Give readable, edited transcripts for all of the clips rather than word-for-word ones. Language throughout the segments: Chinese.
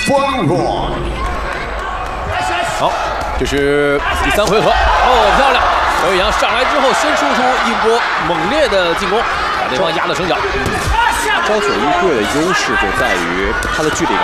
好，这是第3回合。哦，漂亮！姚伟阳上来之后，先输出一波猛烈的进攻，把对方压到绳脚。 昭九一队的优势就在于他的距离感。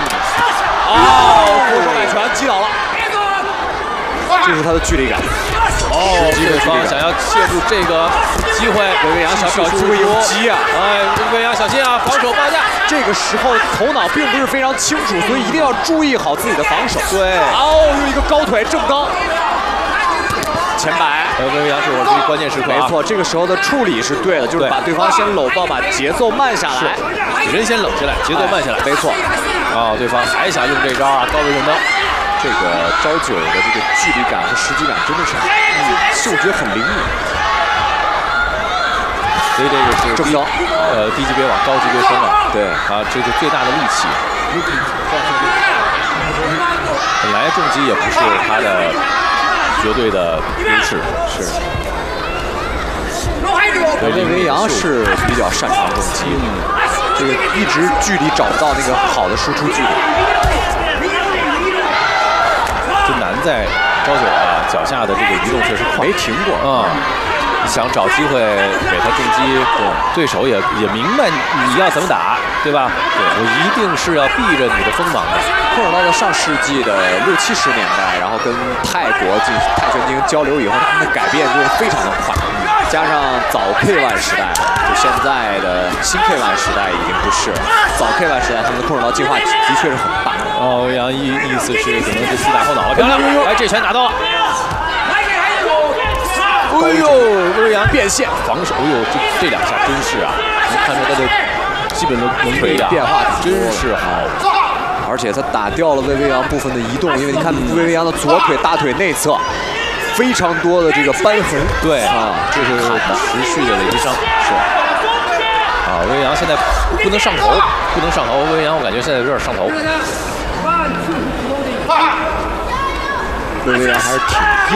哦，后摆拳击倒了。 这是他的距离感。 哦，对方想要借助这个机会， 魏伟阳想找机会游击啊！ 哎，魏伟阳小心啊，防守报价。 这个时候头脑并不是非常清楚，所以一定要注意好自己的防守。对，用一个高腿正刚，前摆。 魏伟阳这会儿注意关键时刻。 没错，这个时候的处理是对的，就是把对方先搂抱，把节奏慢下来， 人先冷下来，节奏慢下来。 没错。 对方还想用这招啊，高位正蹬。 这个昭九的这个距离感和时机感真的是，嗅觉很灵敏。 所以这个是正刚， 低级别往高级别升啊。 对啊，这就最大的利器。本来重击也不是他的绝对的优势，是。 魏伟阳是比较擅长重击，这个一直距离找不到那个好的输出距离。 就难在昭九啊脚下的这个移动确实快， 没停过想找机会给他重击，对手也明白你要怎么打，对吧？对，我一定是要避着你的锋芒的。 空手道在上世纪的60、70年代，然后跟泰国泰拳进行交流以后，他们的改变就是非常的快，加上早 K1 时代，就现在的新 K1 时代已经不是了。早 K1 时代，他们的空手道进化的确是很大。 魏阳意思是可能是击打后脑了，漂亮！哎，这拳打到了。哎呦，魏阳变线防守，这2下真是啊，能看出他的基本的能力啊， 变化真是好。 而且他打掉了魏伟阳部分的移动，因为你看魏伟阳的左腿、大腿内侧非常多的这个瘢痕。 对这是持续的累积伤。是。魏阳现在不能上头，魏阳我感觉现在有点上头。 魏伟阳还是挺